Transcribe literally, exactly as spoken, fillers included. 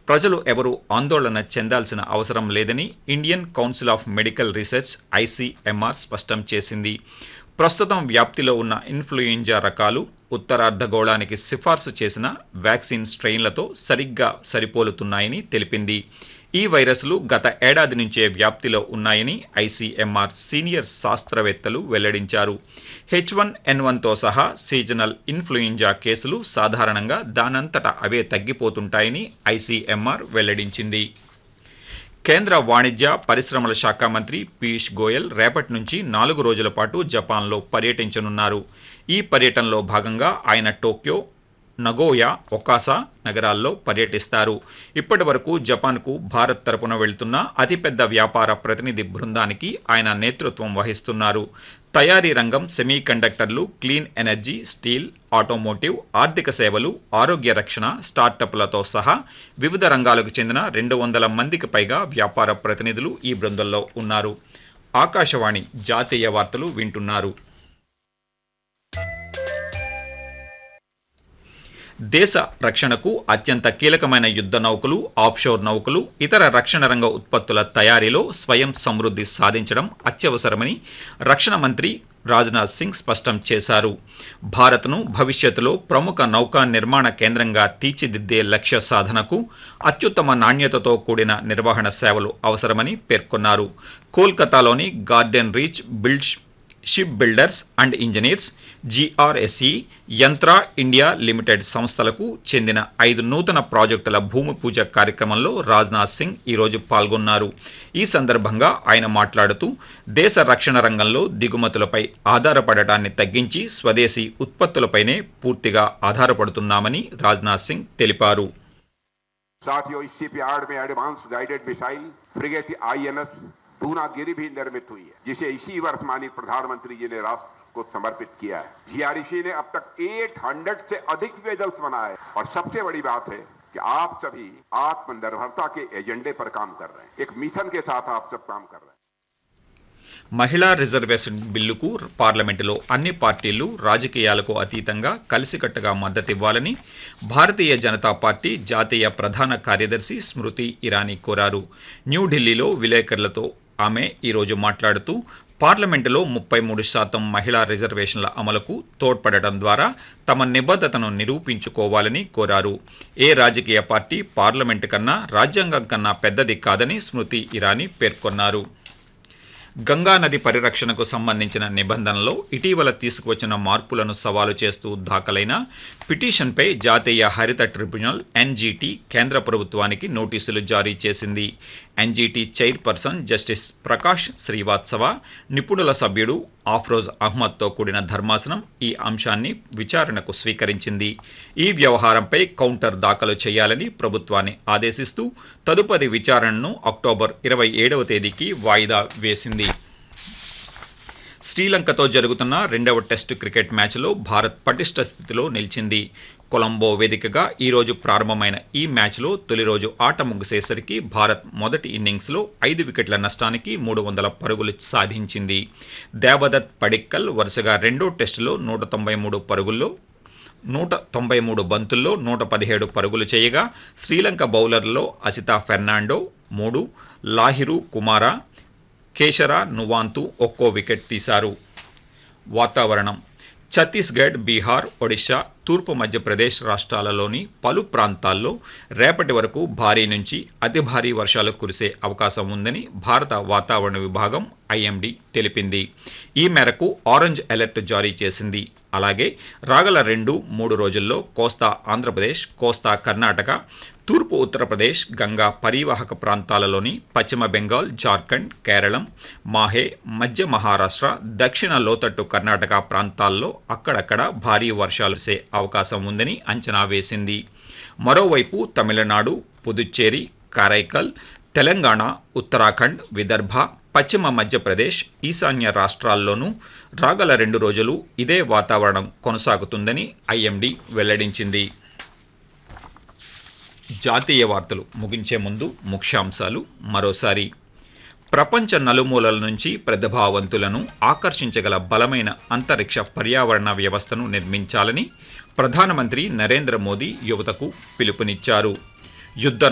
ప్రజలు ఎవరూ ఆందోళన చెందాల్సిన అవసరం లేదని Indian council of medical research ICMR స్పష్టం చేసింది. ప్రస్తుతం వ్యాప్తిలో ఉన్న ఇన్ఫ్లుయెంజా రకాలు ఉత్తరార్ధగోళానికి సిఫార్సు చేసిన వ్యాక్సిన్ స్ట్రెయిన్లతో సరిగ్గా సరిపోలుతున్నాయని తెలిపింది. ఈ వైరస్లు గత ఏడాది నుంచే వ్యాప్తిలో ఉన్నాయని ఐసీఎంఆర్ సీనియర్ శాస్త్రవేత్తలు వెల్లడించారు. హెచ్ వన్ ఎన్ వన్తో సహా సీజనల్ ఇన్ఫ్లుయెంజా కేసులు సాధారణంగా దానంతట అవే తగ్గిపోతుంటాయని ఐసీఎంఆర్ వెల్లడించింది. కేంద్ర వాణిజ్య పరిశ్రమల శాఖ మంత్రి పీయూష్ గోయల్ రేపటి నుంచి నాలుగు రోజుల పాటు జపాన్లో పర్యటించనున్నారు. ఈ పర్యటనలో భాగంగా ఆయన టోక్యో, నగోయా, ఒకాసా నగరాల్లో పర్యటిస్తారు. ఇప్పటి వరకు జపాన్కు భారత్ తరపున వెళ్తున్న అతిపెద్ద వ్యాపార ప్రతినిధి బృందానికి ఆయన నేతృత్వం వహిస్తున్నారు. తయారీ రంగం, సెమీకండక్టర్లు, క్లీన్ ఎనర్జీ, స్టీల్, ఆటోమోటివ్, ఆర్థిక సేవలు, ఆరోగ్య రక్షణ, స్టార్టప్లతో సహా వివిధ రంగాలకు చెందిన రెండు వందల మందికి పైగా వ్యాపార ప్రతినిధులు ఈ బృందంలో ఉన్నారు. ఆకాశవాణి జాతీయ వార్తలు వింటున్నారు. దేశ రక్షణకు అత్యంత కీలకమైన యుద్ధ నౌకలు, ఆఫ్షోర్ నౌకలు, ఇతర రక్షణ రంగ ఉత్పత్తుల తయారీలో స్వయం సమృద్ధి సాధించడం అత్యవసరమని రక్షణ మంత్రి రాజ్నాథ్ సింగ్ స్పష్టం చేశారు. భారత్ను భవిష్యత్తులో ప్రముఖ నౌకా నిర్మాణ కేంద్రంగా తీర్చిదిద్దే లక్ష్య సాధనకు అత్యుత్తమ నాణ్యతతో కూడిన నిర్వహణ సేవలు అవసరమని పేర్కొన్నారు. కోల్కతాలోని garden reach build ship builders and engineers, GRSE, యంత్రా India limited సంస్థలకు చెందిన ఐదు నూతన ప్రాజెక్టుల భూమి పూజ కార్యక్రమంలో రాజ్నాథ్ సింగ్ ఈరోజు పాల్గొన్నారు. ఈ సందర్భంగా ఆయన మాట్లాడుతూ దేశ రక్షణ రంగంలో దిగుమతులపై ఆధారపడటాన్ని తగ్గించి స్వదేశీ ఉత్పత్తులపైనే పూర్తిగా ఆధారపడుతున్నామని రాజ్నాథ్ సింగ్ తెలిపారు. साथियों, इस शिपयार्ड में advance guided missile frigate INS Dunagiri भी निर्मित हुई है, जिसे इसी वर्ष माननीय प्रधानमंत्री जी ने राष्ट्र को समर्पित किया है. जीआरईसी ने अब तक आठ सौ से अधिक वेजल्स बनाए हैं और सबसे बड़ी बात है कि आप सभी आत्मनिर्भरता के एजेंडे पर काम कर रहे हैं. एक मिशन के साथ आप सब काम कर रहे हैं. మహిళా రిజర్వేషన్ బిల్లుకు పార్లమెంటులో అన్ని పార్టీలు రాజకీయాలకు అతీతంగా కలిసికట్టుగా మద్దతివ్వాలని భారతీయ జనతా పార్టీ జాతీయ ప్రధాన కార్యదర్శి స్మృతి ఇరానీ కోరారు. న్యూఢిల్లీలో విలేకరులతో ఆమె ఈరోజు మాట్లాడుతూ పార్లమెంటులో ముప్పై మూడు శాతం మహిళా రిజర్వేషన్ల అమలుకు తోడ్పడటం ద్వారా తమ నిబద్ధతను నిరూపించుకోవాలని కోరారు. ఏ రాజకీయ పార్టీ పార్లమెంటు కన్నా రాజ్యాంగం కన్నా పెద్దది కాదని స్మృతి ఇరానీ పేర్కొన్నారు. గంగా నది పరిరక్షణకు సంబంధించిన నిబంధనలో ఇటీవల తీసుకువచ్చిన మార్పులను సవాలు చేస్తూ దాఖలైన పిటిషన్పై జాతీయ హరిత ట్రిబ్యునల్ ఎన్జీటీ కేంద్ర ప్రభుత్వానికి నోటీసులు జారీ చేసింది. NGT chairperson justice Prakash Srivastava, నిపుణుల సభ్యుడు ఆఫ్రోజ్ అహ్మద్తో కూడిన ధర్మాసనం ఈ అంశాన్ని విచారణకు స్వీకరించింది. ఈ వ్యవహారంపై కౌంటర్ దాఖలు చేయాలని ప్రభుత్వాన్ని ఆదేశిస్తూ తదుపరి విచారణను అక్టోబర్ ఇరవై ఏడవ తేదీకి వాయిదా వేసింది. శ్రీలంకతో జరుగుతున్న రెండవ టెస్టు క్రికెట్ మ్యాచ్లో భారత్ పటిష్ట స్థితిలో నిలిచింది. కొలంబో వేదికగా ఈరోజు ప్రారంభమైన ఈ మ్యాచ్లో తొలి రోజు ఆట ముగిసేసరికి భారత్ మొదటి ఇన్నింగ్స్లో ఐదు వికెట్ల నష్టానికి మూడు వందల పరుగులు సాధించింది. దేవదత్ పడిక్కల్ వరుసగా రెండో టెస్టులో నూట తొంభై మూడు పరుగుల్లో నూట తొంభై మూడు బంతుల్లో నూట పదిహేడు పరుగులు చేయగా శ్రీలంక బౌలర్లలో అసితా ఫెర్నాండో మూడు, లాహిరు కుమారా, కేశరా నువాంతు ఒక్కో వికెట్ తీశారు. వాతావరణం. ఛత్తీస్గఢ్, బీహార్, ఒడిశా, తూర్పు మధ్యప్రదేశ్ రాష్ట్రాలలోని పలు ప్రాంతాల్లో రేపటి వరకు భారీ నుంచి అతి భారీ వర్షాలు కురిసే అవకాశం ఉందని భారత వాతావరణ విభాగం ఐఎండీ తెలిపింది. ఈ మేరకు ఆరెంజ్ అలర్ట్ జారీ చేసింది. అలాగే రాగల రెండు మూడు రోజుల్లో కోస్తా ఆంధ్రప్రదేశ్, కోస్తా కర్ణాటక, తూర్పు ఉత్తరప్రదేశ్, గంగా పరివాహక ప్రాంతాలలోని పశ్చిమ బెంగాల్, జార్ఖండ్, కేరళం, మాహే, మధ్య మహారాష్ట్ర, దక్షిణ లోతట్టు కర్ణాటక ప్రాంతాల్లో అక్కడక్కడ భారీ వర్షాలు కురిసే అవకాశం ఉందని అంచనా వేసింది. మరోవైపు తమిళనాడు, పుదుచ్చేరి, కారైకల్, తెలంగాణ, ఉత్తరాఖండ్, విదర్భ, పశ్చిమ మధ్యప్రదేశ్, ఈశాన్య రాష్ట్రాల్లోనూ రాగల రెండు రోజులు ఇదే వాతావరణం కొనసాగుతుందని ఐఎండీ వెల్లడించింది. జాతీయ వార్తలు ముగించే ముందు ముఖ్యాంశాలు మరోసారి. ప్రపంచ నలుమూలల నుంచి ప్రతిభావంతులను ఆకర్షించగల బలమైన అంతరిక్ష పర్యావరణ వ్యవస్థను నిర్మించాలని ప్రధానమంత్రి నరేంద్ర మోదీ యువతకు పిలుపునిచ్చారు. యుద్ధ